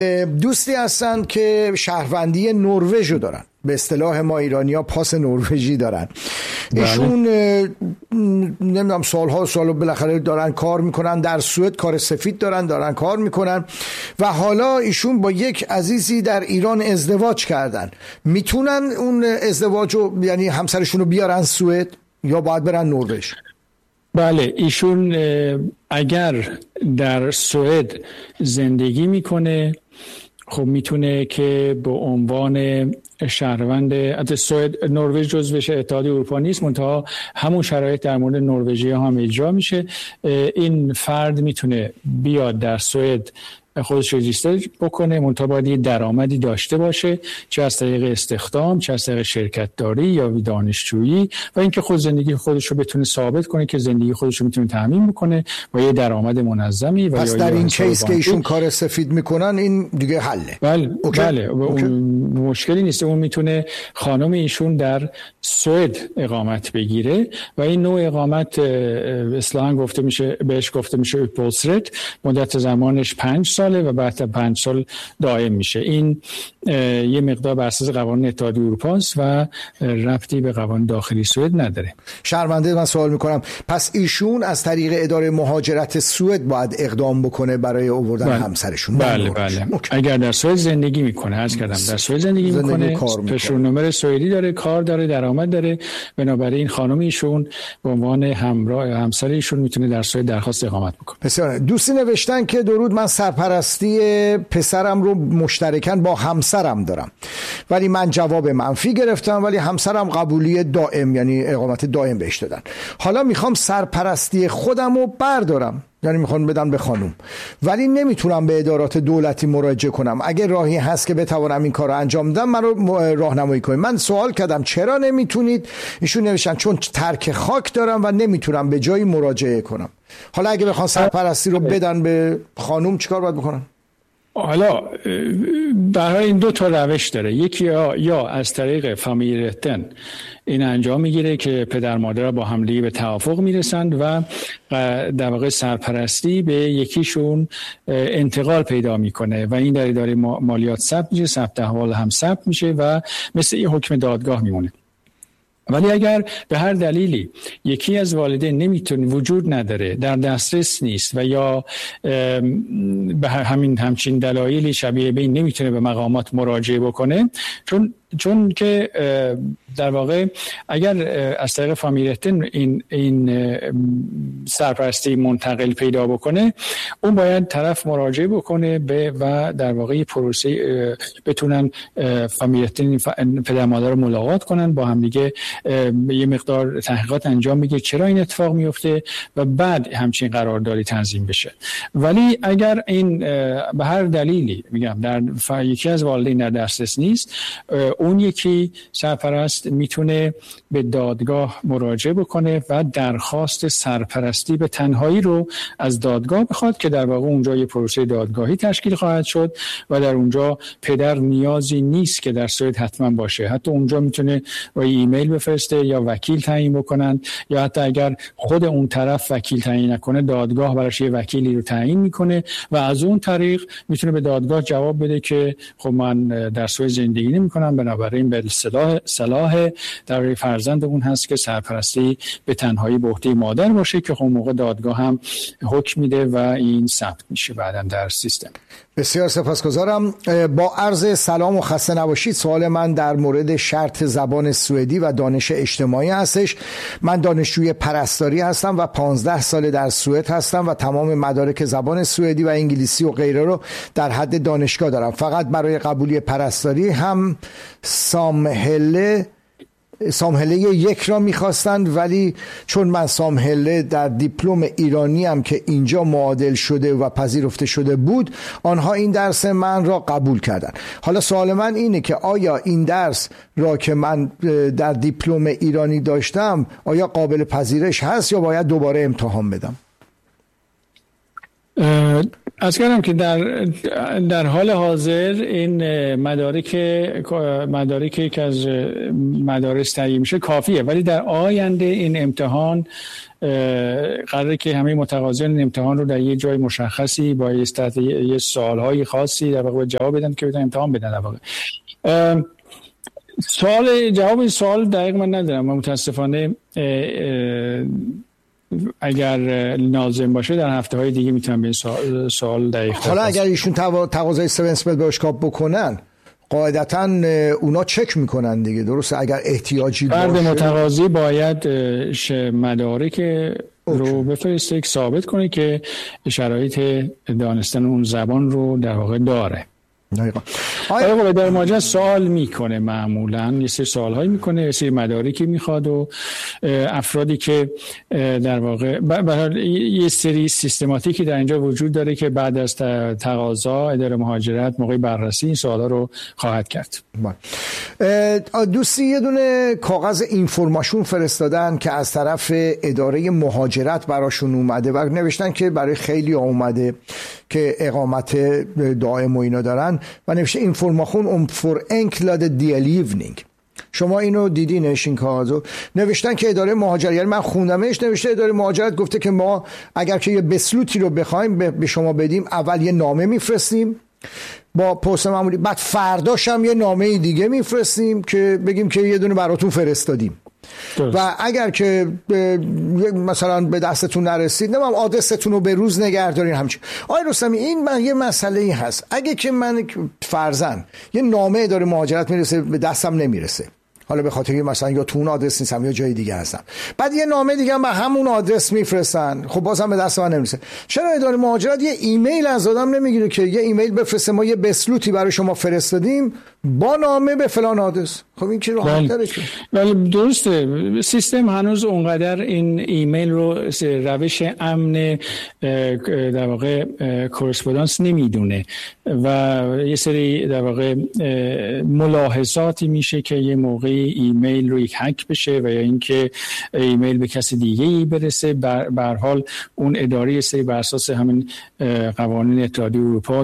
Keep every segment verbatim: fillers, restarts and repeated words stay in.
دوستی هستن که شهروندی نروژ رو دارن، به اصطلاح ما ایرانی‌ها پاس نروژی دارن. ایشون نمیدونم سالها سالو بالاخره دارن کار میکنن در سوئد، کار سفید دارن دارن کار میکنن و حالا ایشون با یک عزیزی در ایران ازدواج کردن. میتونن اون ازدواج رو یعنی همسرشون رو بیارن سوئد یا باید برن نروژ؟ بله، ایشون اگر در سوئد زندگی میکنه خب میتونه که به عنوان شهروند از سوئد، نروژ جزو اتحادیه اروپا نیست، منتها همون شرایط در مورد نروژی هم اجرا میشه. این فرد میتونه بیاد در سوئد خودش رجیستر بکنه، منتها باید یه درآمدی داشته باشه، چه از طریق استخدام، چه از طریق شرکت داری یا دانشجویی، و اینکه خود زندگی خودش رو بتونه ثابت کنه که زندگی خودش رو میتونه تامین بکنه با یه درآمد منظمی. و پس در این کیس که ایشون کار سفید میکنن این دیگه حله. بله بله، اون مشکلی نیست. اون میتونه خانم ایشون در سوئد اقامت بگیره و این نوع اقامت اصطلاحاً گفته میشه بهش گفته میشه اوپولسرت، مدت زمانش پنج ساله و بعد پنج سال دائم میشه. این یه مقدار بر اساس قوانین اتحادیه اروپا است و ربطی به قوانین داخلی سوئد نداره. شرمنده من سوال میکنم، پس ایشون از طریق اداره مهاجرت سوئد باید اقدام بکنه برای آوردن بله. همسرشون؟ بله بله. اگر در سوئد زندگی میکنه، عرض کردم در سوئد زندگی, زندگی میکنه، پشون نمره سوئدی داره، کار داره، درآمد داره، بنابراین خانم ایشون به عنوان همراه همسر ایشون میتونه در سوئد درخواست اقامت بکنه. بسیار. دوستی نوشتن که درود، من سرپرستی پسرم رو مشترکاً با همسرم دارم ولی من جواب منفی گرفتم ولی همسرم قبولی دائم یعنی اقامت دائم بهش دادن. حالا میخوام سرپرستی خودم رو بردارم، یعنی میخوام بدم به خانم، ولی نمیتونم به ادارات دولتی مراجعه کنم. اگه راهی هست که بتوانم این کار رو انجام بدم من رو راهنمایی کنید. من سوال کردم چرا نمیتونید، ایشون نوشتن چون ترک خاک دارم و نمیتونم به جایی مراجعه کنم. حالا اگه بخوام سرپرستی رو بدن به خانم چیکار باید بکنن؟ حالا برای این دو تا روش داره. یکی یا, یا از طریق فامیلیتن این انجام میگیره که پدر مادر با همدیگه به توافق میرسند و در واقع سرپرستی به یکیشون انتقال پیدا میکنه و این در اداره مالیات ثبت میشه، ثبت احوال هم ثبت میشه و مثل این حکم دادگاه میمونه. ولی اگر به هر دلیلی یکی از والدین نمیتونه، وجود نداره، در دسترس نیست و یا به همین همچین دلایلی شبیه به این نمیتونه به مقامات مراجعه بکنه، چون چون که در واقع اگر از طریق فامیلیتن این این سرپرستی منتقل پیدا بکنه، اون باید طرف مراجعه بکنه به و در واقع پروسه بتونن فامیلیتن پدر مادر رو ملاقات کنن، با هم دیگه یه مقدار تحقیقات انجام میگه چرا این اتفاق میفته و بعد همچین قراردادی تنظیم بشه. ولی اگر این به هر دلیلی میگم در یکی از والدین در دسترس نیست، اون یکی سرپرست میتونه به دادگاه مراجعه بکنه و درخواست سرپرستی به تنهایی رو از دادگاه بخواد که در واقع اونجا یه پروسه دادگاهی تشکیل خواهد شد و در اونجا پدر نیازی نیست که در سوئد حتما باشه. حتی اونجا میتونه با ایمیل بفرسته یا وکیل تعیین بکنن، یا حتی اگر خود اون طرف وکیل تعیین نکنه دادگاه براش یه وکیلی رو تعیین میکنه و از اون طریق میتونه به دادگاه جواب بده که خب من در سوئد زندگی نمی‌کنم، بنابراین به صلاح صلاح در فرزند اون هست که سرپرستی به تنهایی به عهده مادر باشه که خب موقع دادگاه هم حکم میده و این ثبت میشه بعداً در سیستم. بسیار سپاسگزارم. با عرض سلام و خسته نباشید. سوال من در مورد شرط زبان سوئدی و دانش اجتماعی هستش. من دانشجوی پرستاری هستم و پانزده ساله در سوئد هستم و تمام مدارک زبان سوئدی و انگلیسی و غیره رو در حد دانشگاه دارم. فقط برای قبولی پرستاری هم سامهله سامهله یک را میخواستند، ولی چون من سامهله در دیپلم ایرانی هم که اینجا معادل شده و پذیرفته شده بود، آنها این درس من را قبول کردند. حالا سوال من اینه که آیا این درس را که من در دیپلم ایرانی داشتم آیا قابل پذیرش هست یا باید دوباره امتحان بدم؟ از کردم که در در حال حاضر این مدارک مدارکی که از مدارس تهیه میشه کافیه، ولی در آینده این امتحان قراره که همه متقاضیان این امتحان رو در یه جای مشخصی با یه سوالهای خاصی در واقع جواب بدن که بتونن امتحان بدن. در واقع سوال جواب این سوال دقیق من ندارم و متاسفانه اگر لازم باشه در هفته های دیگه میتونم به این سوال, سوال دقیق تر. حالا اگر ایشون تقاضای سون اسپل به اشکاب بکنن قاعدتاً اونا چک میکنن دیگه، درسته؟ اگر احتیاجی باشه فرد متقاضی باید مدارک رو بفرسته که ثابت کنه که شرایط دانستن اون زبان رو در واقع داره. دقیقاً. آیا در ماجرا سوال میکنه، معمولاً یه سری سوالهایی میکنه، یه سری مدارکی میخواد و افرادی که در واقع به یه سری سیستماتیکی در اینجا وجود داره که بعد از تقاضا اداره مهاجرت موقع بررسی این سوالا رو خواهد کرد. دوستی یه دونه کاغذ اینفورماسیون فرستادن که از طرف اداره مهاجرت براشون اومده و نوشتن که برای خیلی اومده که اقامت دائم و اینا دارن و نوشته اینفورماسیون ام فور انکلاد دی لیونینگ. شما اینو دیدینش این کاغذو؟ نوشتن که اداره مهاجرت، یعنی من خوندمش، نوشته اداره مهاجرت گفته که ما اگر که یه بسلوتی رو بخوایم به شما بدیم اول یه نامه میفرستیم با پست معمولی، بعد فرداش هم یه نامه دیگه میفرستیم که بگیم که یه دونه براتون فرستادیم درست. و اگر که مثلا به دستتون نرسید نمیم آدرستون رو به روز نگه دارین همچین. آقای رستمی این من یه مسئله ای هست، اگه که من فرضاً یه نامه اداره مهاجرت میرسه به دستم نمیرسه، حالا به خاطر مثلا یا تو اون آدرس نیستم یا جای دیگه هستم، بعد یه نامه دیگه هم به همون آدرس میفرستن، خب بازم به دست من نمیرسه، چرا اداره مهاجرت یه ایمیل از آدم نمیگیره که یه ایمیل بفرسته ما یه بسلوتی برای شما فرستادیم با نامه به فلان آدرس؟ خب این چه راحت تره که. ولی درسته سیستم هنوز اونقدر این ایمیل رو روش امن در واقع کورسپوندنس نمیدونه و یه سری در واقع ملاحظاتی میشه که یه موقعی ایمیل رو یک هک بشه و یا اینکه ایمیل به کسی دیگه ای برسه. به هر حال اون اداره سری بر اساس همین قوانین اتحادیه اروپا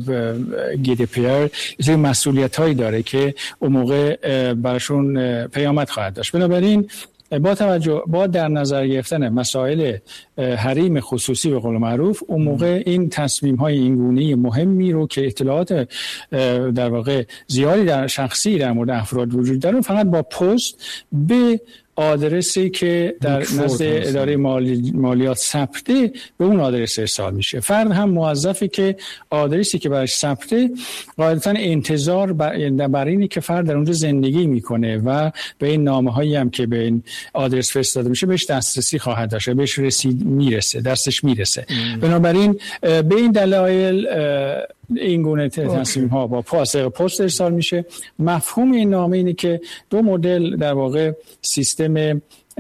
جی دی پی آر سری مسئولیت‌هایی داره که اون موقع براشون پیامد خواهد داشت. بنابراین با توجه با در نظر گرفتن مسائل حریم خصوصی به قول معروف اون موقع این تصمیم های این گونه مهمی رو که اطلاعات در واقع زیادی در شخصی در مورد افراد وجود داره فقط با پست به آدرسی که در نزد اداره مالی، مالیات ثبته به اون آدرس ارسال میشه. فرد هم موظفه که آدرسی که براش ثبته قاعدتاً انتظار بر اینی که فرد در اونجا زندگی میکنه و به این نامه‌هایی هم که به این آدرس فرستاده میشه بهش دسترسی خواهد داشت، بهش رسید میرسه، دستش میرسه. بنابراین به این دلایل این گونه تصمیم ها با پاسخ پست ارسال میشه. مفهوم این نامه اینه که دو مدل در واقع سیستم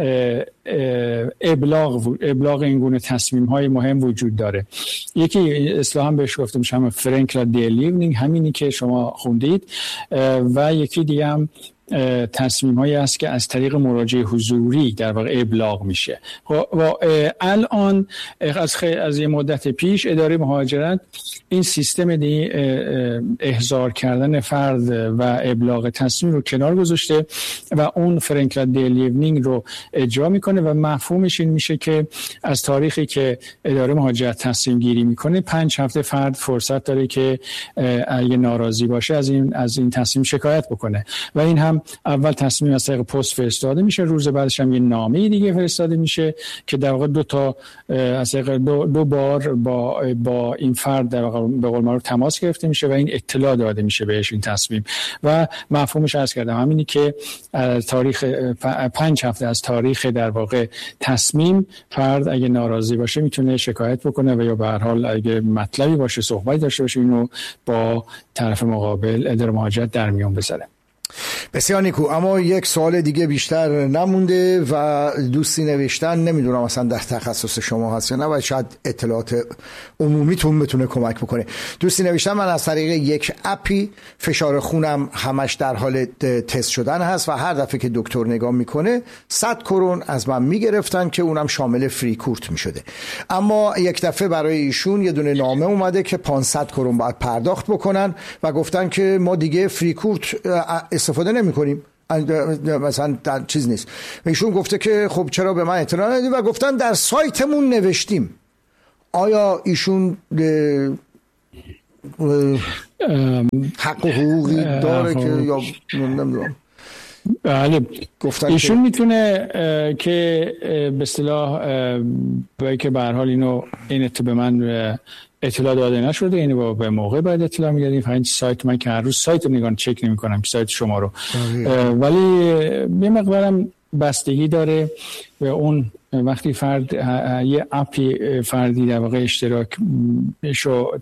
ابلاغ ابلاغ این گونه تصمیم های مهم وجود داره. یکی اصطلاحاً بهش گفته میشه همین فرانکلا دی لیونینگ، همینی که شما خوندید، و یکی دیگه هم تصمیم هایی است که از طریق مراجعه حضوری در واقع ابلاغ میشه. و الان از خی... از یه مدت پیش اداره مهاجرت این سیستم دی احضار کردن فرد و ابلاغ تصمیم رو کنار گذاشته و اون فرانکلا دی لیونینگ رو اجرا میکنه و مفهومش این میشه که از تاریخی که اداره مهاجرت تصمیم گیری میکنه پنج هفته فرد فرصت داره که اگه ناراضی باشه از این از این تصمیم شکایت بکنه و این هم اول تصمیم از طریق پست فرستاده میشه، روز بعدش هم یه نامه دیگه فرستاده میشه که در واقع دو تا از طریق دو, دو بار با با این فرد در واقع به قول معروف تماس گرفته میشه و این اطلاع داده میشه بهش این تصمیم. و مفهومش عرض کردم همینی که تاریخ پنج هفته از تاریخ در واقع تصمیم فرد اگه ناراضی باشه میتونه شکایت بکنه و یا به هر حال اگه مطلبی باشه صحبت داشته باشه اینو با طرف مقابل اداره مهاجرت در میون بذاره. بسیار نیکو. اما یک سوال دیگه بیشتر نمونده و دوستی نوشتن، نمیدونم اصلا در تخصص شما هست یا نه و شاید اطلاعات عمومیتون بتونه کمک بکنه. دوستی نوشتن من از طریق یک اپی فشار خونم همش در حال تست شدن هست و هر دفعه که دکتر نگاه میکنه صد کرون از من میگرفتن که اونم شامل فریکورت میشده، اما یک دفعه برای ایشون یه دونه نامه اومده که پانصد کرون باید پرداخت بکنن و گفتن که ما دیگه فریکورت استفاده نمی کنیم، مثلا در چیز نیست. ایشون گفته که خب چرا به من اطلاع ندید و گفتن در سایتمون نوشتیم. آیا ایشون حق و حقوقی داره که یا نمیدونم؟ بله، ایشون میتونه که به اصطلاح باید که به هر حال اینو این به من اطلاع داده نشده، یعنی با به موقع باید اطلاع میدادیم. فقط سایت من که هر روز سایت رو نگاه چک نمی کنم سایت شما رو، ولی یه مقدارم بستگی داره به اون وقتی فرد یه اپی فردی در واقع اشتراک شو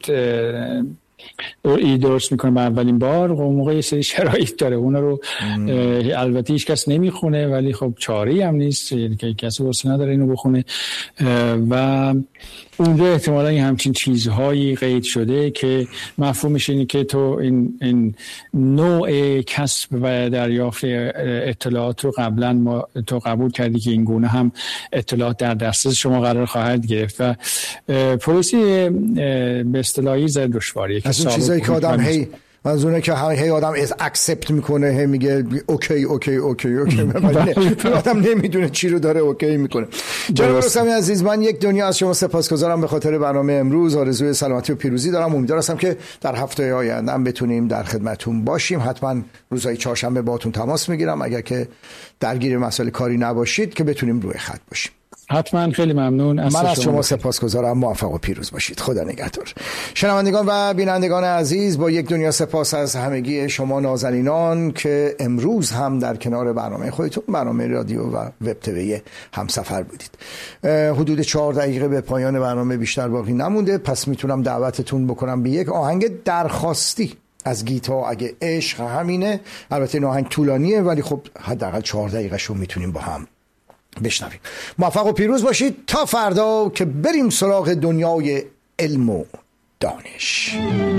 ای درست میکنه به اولین بار و موقع یه سری شرایط داره اون رو البته هیچ کس نمیخونه، ولی خب چاره‌ای هم نیست که کسی واسه نداره اینو بخونه و اونجا احتمالاً همچین چیزهایی قید شده که مفهومش اینه که تو این, این نوع کسب و دریافت اطلاعات رو قبلا ما تو قبول کردی که این گونه هم اطلاعات در دسترس شما قرار خواهد گرفت و پلیسی به اصطلاحی زد دشواریه از اون چیزایی که آدم هی منظوره که هی آدم از اکسپت میکنه، هی میگه اوکی اوکی اوکی اوکی ولی آدم نمیدونه چی رو داره اوکی میکنه. جناب رستمی عزیز، من یک دنیا از شما سپاسگزارم به خاطر برنامه امروز. آرزوی سلامتی و پیروزی دارم. امیدوارم که در هفته آینده هم بتونیم در خدمتتون باشیم. حتما روزهای چهارشنبه باهاتون تماس میگیرم اگر که درگیر مسائل کاری نباشید که بتونیم روی خط باشیم. حتما. خیلی ممنون. از من از شما سپاسگزارم. موفق و پیروز باشید. خدا نگهدار. شنوندگان و بینندگان عزیز، با یک دنیا سپاس از همگی شما نازنینان که امروز هم در کنار برنامه خودتون، برنامه رادیو و وب تیوی همسفر بودید. حدود چهار دقیقه به پایان برنامه بیشتر باقی نمونده، پس میتونم دعوتتون بکنم به یک آهنگ درخواستی از گیتا اگه عشق همینه. البته این آهنگ طولانیه ولی خب حداقل چهار دقیقه شو میتونیم با هم بشنویم. موفق و پیروز باشید تا فردا که بریم سراغ دنیای علم و دانش.